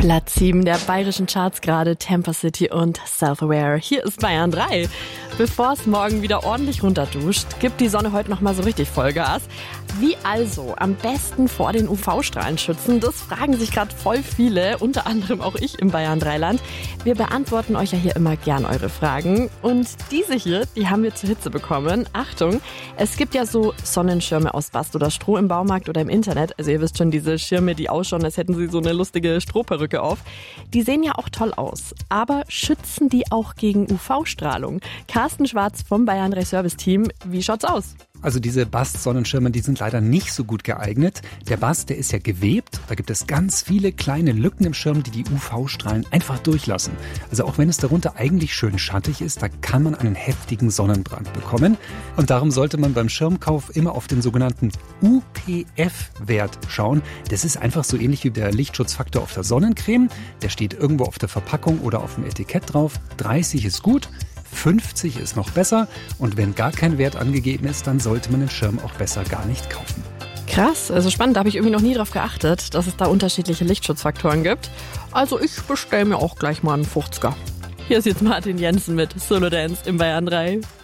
Platz 7 der bayerischen Charts gerade, Temper City und Self-Aware. Hier ist Bayern 3. Bevor es morgen wieder ordentlich runterduscht, gibt die Sonne heute nochmal so richtig Vollgas. Wie also am besten vor den UV-Strahlen schützen? Das fragen sich gerade voll viele, unter anderem auch ich im Bayern 3-Land. Wir beantworten euch ja hier immer gern eure Fragen. Und diese hier, die haben wir zur Hitze bekommen. Achtung, es gibt ja so Sonnenschirme aus Bast oder Stroh im Baumarkt oder im Internet. Also ihr wisst schon, diese Schirme, die ausschauen, als hätten sie so eine lustige Strohperücke auf. Die sehen ja auch toll aus. Aber schützen die auch gegen UV-Strahlung? Carsten Schwarz vom Bayern 3 Service Team. Wie schaut's aus? Also diese Bast-Sonnenschirme, die sind leider nicht so gut geeignet. Der Bast, der ist ja gewebt. Da gibt es ganz viele kleine Lücken im Schirm, die die UV-Strahlen einfach durchlassen. Also auch wenn es darunter eigentlich schön schattig ist, da kann man einen heftigen Sonnenbrand bekommen. Und darum sollte man beim Schirmkauf immer auf den sogenannten UPF-Wert schauen. Das ist einfach so ähnlich wie der Lichtschutzfaktor auf der Sonnencreme. Der steht irgendwo auf der Verpackung oder auf dem Etikett drauf. 30 ist gut. 50 ist noch besser und wenn gar kein Wert angegeben ist, dann sollte man den Schirm auch besser gar nicht kaufen. Krass, also spannend, da habe ich irgendwie noch nie drauf geachtet, dass es da unterschiedliche Lichtschutzfaktoren gibt. Also ich bestelle mir auch gleich mal einen 50er. Hier ist jetzt Martin Jensen mit Solo Dance im Bayern 3.